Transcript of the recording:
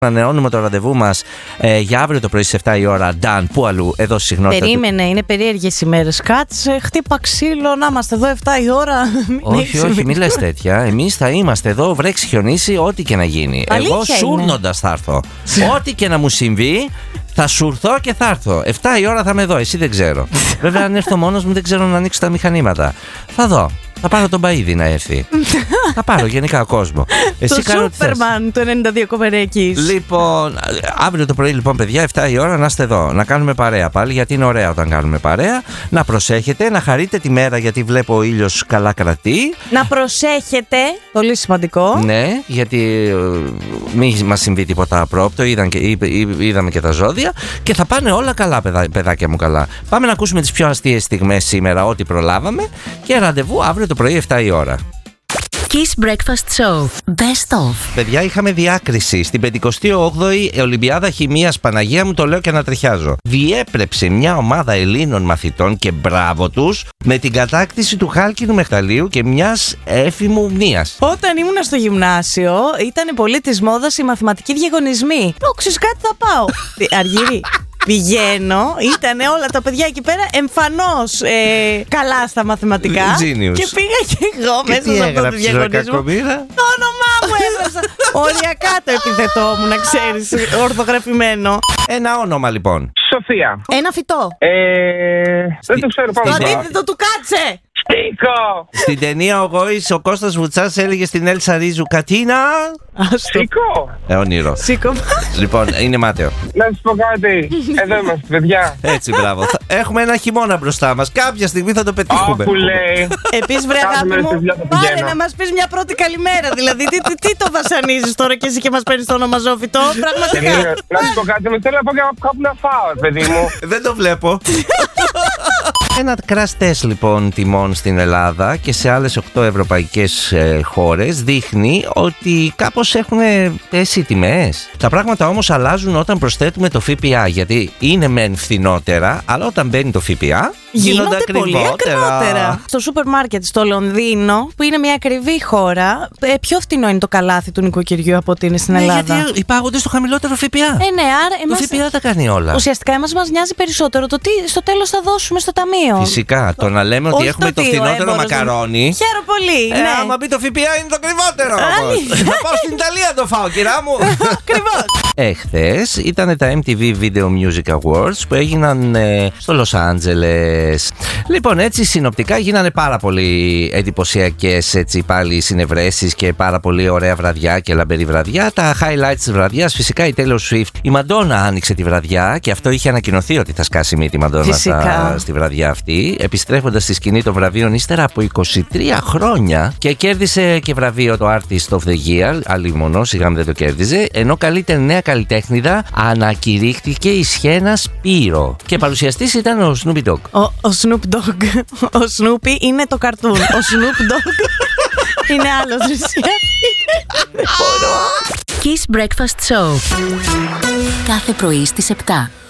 Ανανεώνουμε το ραντεβού μας για αύριο το πρωί στις 7 η ώρα. Νταν, πού αλλού, εδώ στη συχνότητα. Περίμενε, είναι περίεργες ημέρες. Κάτσε, χτύπα ξύλο, να είμαστε εδώ 7 η ώρα. Όχι, μην λες τέτοια. Εμείς θα είμαστε εδώ, βρέξει, χιονίσει, ό,τι και να γίνει. Αλήθεια Εγώ σούρνοντας θα έρθω. Ό,τι και να μου συμβεί, θα σουρθώ και θα έρθω. 7 η ώρα θα είμαι εδώ, εσύ δεν ξέρω. Βέβαια, αν έρθω μόνος μου, δεν ξέρω να ανοίξω τα μηχανήματα. Θα δω. Θα πάρω τον Μπαΐδη να έρθει. Θα πάρω γενικά κόσμο. Εσύ το Σούπερμαν του 92 Κοβερέκης. Λοιπόν, αύριο το πρωί, λοιπόν, παιδιά, 7 η ώρα να είστε εδώ. Να κάνουμε παρέα πάλι, γιατί είναι ωραία όταν κάνουμε παρέα. Να προσέχετε, να χαρείτε τη μέρα, γιατί βλέπω ο ήλιος καλά κρατεί. Να προσέχετε, πολύ σημαντικό. Ναι, γιατί μην μας συμβεί τίποτα απρόπτο. Είδαμε και τα ζώδια. Και θα πάνε όλα καλά, παιδάκια μου, καλά. Πάμε να ακούσουμε τις πιο αστείες στιγμές σήμερα, ό,τι προλάβαμε. Και ραντεβού αύριο το πρωί 7 η ώρα. Kiss Breakfast Show. Best of. Παιδιά, είχαμε διάκριση στην 58η Ολυμπιάδα Χημείας. Παναγία μου, το λέω και ανατριχιάζω. Διέπρεψε μια ομάδα Ελλήνων μαθητών, και μπράβο τους, με την κατάκτηση του χάλκινου μεγαλείου και μιας έφημου μνήας. Όταν ήμουν στο γυμνάσιο, ήταν πολύ της μόδας οι μαθηματικοί διαγωνισμοί. Ξέρεις κάτι, θα πάω. Αργύρι. Πηγαίνω, ήταν όλα τα παιδιά εκεί πέρα εμφανώς καλά στα μαθηματικά. Genius. Και πήγα και εγώ μέσα σε αυτό το διαγωνισμό. Το όνομά μου έγραψα. Οριακά το επιθετό μου, να ξέρεις, ορθογραφημένο. Ένα όνομα, λοιπόν. Σοφία. Ένα φυτό. Δεν το ξέρω, Το πάμε. αντίθετο του κάτσε. Στίκο. Στην ταινία ο Γόης, ο Κώστας Βουτσάς έλεγε στην Έλσα Ρίζου Κατίνα. Στίκο. Όνειρο. Σήκω. Λοιπόν, είναι μάταιο. Να σου πω κάτι. Εδώ είμαστε, παιδιά. Έτσι, μπράβο. Έχουμε ένα χειμώνα μπροστά μας. Κάποια στιγμή θα το πετύχουμε. Όπου λέει. Επίσης, βρε αγάπη μου, πάρε να μας πεις μια πρώτη καλημέρα. Δηλαδή, τι το βασανίζεις τώρα και εσύ και μας παίρνεις το όνομα ζωφυτό. Πραγματικά. Να σου πω κάτι. Με θέλω να πω και κάπου να φάω, παιδί μου. Δεν το βλέπω. Ένα crash test, λοιπόν, τιμών στην Ελλάδα και σε άλλες 8 ευρωπαϊκές χώρες δείχνει ότι κάπως έχουν πέσει οι τιμές. Τα πράγματα όμως αλλάζουν όταν προσθέτουμε το ΦΠΑ, γιατί είναι μεν φθηνότερα, αλλά όταν μπαίνει το ΦΠΑ γίνονται πολύ ακριβότερα. Στο σούπερ μάρκετ στο Λονδίνο, που είναι μια ακριβή χώρα, πιο φθηνό είναι το καλάθι του νοικοκυριού από ότι είναι στην Ελλάδα. Γιατί υπάγονται στο χαμηλότερο ΦΠΑ. Ναι, άρα το ΦΠΑ τα κάνει όλα. Ουσιαστικά μας νοιάζει περισσότερο το τι στο τέλος θα δώσουμε στο ταμείο. Φυσικά. Το να λέμε ότι έχουμε το φθηνότερο μακαρόνι. Χαίρομαι πολύ. Ναι. Άμα μπει το ΦΠΑ είναι το ακριβότερο. Θα πάω στην Ιταλία το φάω, κυρά μου. Ακριβώς. Χθες ήταν τα MTV Video Music Awards που έγιναν στο Λος Άντζελες. Λοιπόν, έτσι συνοπτικά γίνανε πάρα πολύ εντυπωσιακές πάλι συνευρέσεις και πάρα πολύ ωραία βραδιά και λαμπερή βραδιά. Τα highlights της βραδιάς, φυσικά η Taylor Swift. Η Μαντόνα άνοιξε τη βραδιά και αυτό είχε ανακοινωθεί ότι θα σκάσει μύτη η Μαντόνα στη βραδιά αυτή, επιστρέφοντας στη σκηνή των βραβείων ύστερα από 23 χρόνια, και κέρδισε και βραβείο το Artist of the Year. Αλλήμονο, σιγά μην δεν το κέρδιζε. Ενώ καλύτερη νέα καλλιτέχνηδα ανακηρύχθηκε η Σχένα Σπύρο. Και παρουσιαστής ήταν ο Snoopy Dogg. Ο Snoop Dogg. Ο Snoopy είναι το καρτούν. Ο Snoop Dogg είναι άλλος. Kiss Breakfast Show. Κάθε πρωί στις 7.